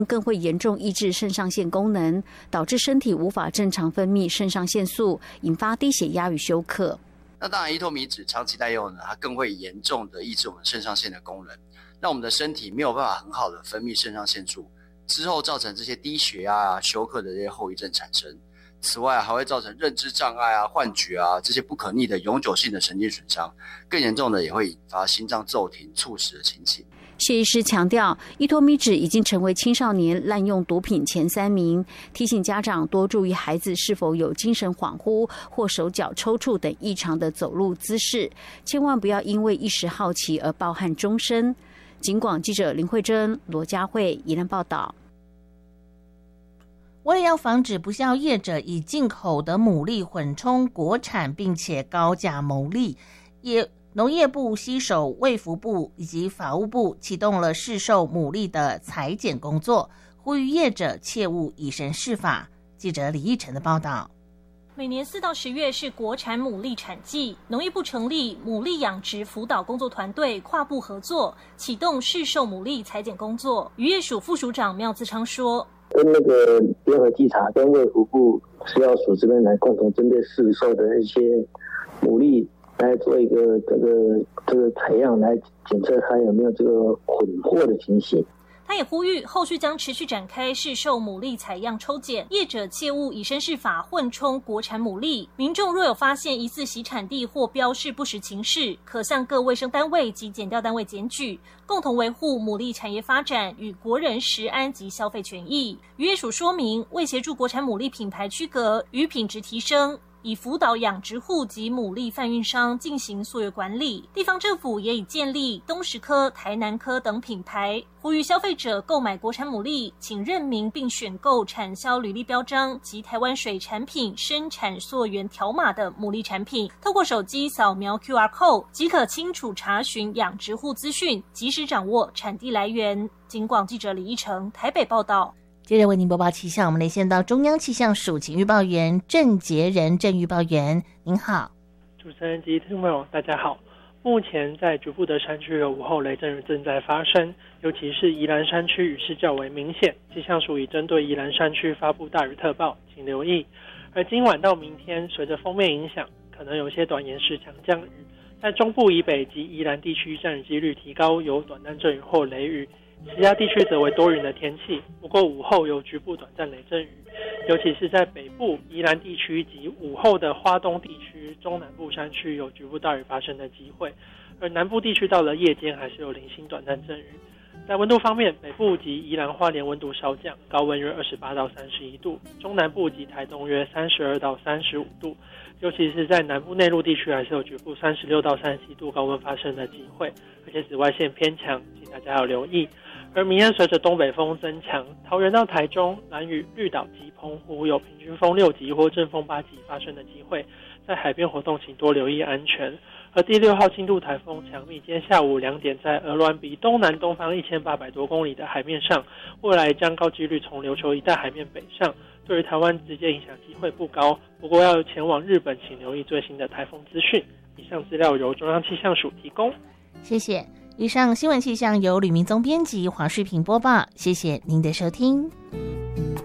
更会严重抑制肾上腺功能，导致身体无法正常分泌肾上腺素，引发低血压与休克。 那当然，依托米酯长期带用呢，它更会严重的抑制我们肾上腺的功能，让我们的身体没有办法很好的分泌肾上腺素，之后造成这些低血压啊、休克的这些后遗症产生。此外，还会造成认知障碍啊、幻觉啊这些不可逆的永久性的神经损伤，更严重的也会引发心脏骤停、猝死的情形。 谢医师强调，依托米酯已经成为青少年滥用毒品前3名，提醒家长多注意孩子是否有精神恍惚或手脚抽搐等异常的走路姿势，千万不要因为一时好奇而抱憾终身。警广记者林慧珍、罗佳慧宜兰报道。 为了要防止不肖业者以进口的牡蛎混充国产并且高价牟利，农业部携手卫福部以及法务部启动了市售牡蛎的采检工作，呼吁业者切勿以身试法。记者李义成的报道。 每年4到10月是国产牡蛎产季，农业部成立牡蛎养殖辅导工作团队，跨部合作，启动市售牡蛎采检工作。渔业署副署长廖自昌说， 跟那个联合稽查跟卫福部食药署这边来共同针对市售的一些牡蛎来做一个这个采样，来检测它有没有这个混货的情形。 他也呼吁后续将持续展开市售牡蛎采样抽检，业者切勿以身试法混充国产牡蛎。民众若有发现疑似洗产地或标示不实情事，可向各卫生单位及检调单位检举，共同维护牡蛎产业发展与国人食安及消费权益。渔业署说明，为协助国产牡蛎品牌区隔与品质提升，以辅导养殖户及牡蛎贩运商进行溯源管理。地方政府也已建立东石科、台南科等品牌，呼吁消费者购买国产牡蛎，请认明并选购产销履历标章及台湾水产品生产溯源条码的牡蛎产品，透过手机扫描 QR code 即可清楚查询养殖户资讯，及时掌握产地来源。警广记者李义成台北报道。 接着为您播报气象，我们连线到中央气象署请预报员郑杰仁郑预报员，您好。 主持人及听众朋友大家好。目前在局部的山区有午后雷阵雨正在发生，尤其是宜兰山区雨势较为明显，气象署已针对宜兰山区发布大雨特报，请留意。而今晚到明天，随着锋面影响，可能有些短延时强降雨，在中部以北及宜兰地区降雨几率提高，有短暂阵雨或雷雨。其他地区则为多云的天气，不过午后有局部短暂雷阵雨，尤其是在北部宜兰地区及午后的花东地区、中南部山区有局部大雨发生的机会，而南部地区到了夜间还是有零星短暂阵雨。在温度方面，北部及宜兰花莲温度稍降，高温约28到31度，中南部及台东约32到35度，尤其是在南部内陆地区还是有局部36到37度高温发生的机会，而且紫外线偏强，请大家要留意。而明天随着东北风增强，桃园到台中、兰屿、绿岛及澎湖有平均风6级或阵风8级发生的机会，在海边活动请多留意安全。而第6号轻度台风强密，今天下午2点在鹅銮鼻东南东方1800多公里的海面上，未来将高几率从琉球一带海面北上，对于台湾直接影响机会不高，不过要前往日本请留意最新的台风资讯。以上资料由中央气象署提供。 谢谢。以上新闻气象由吕明宗编辑，黄世平播报，谢谢您的收听。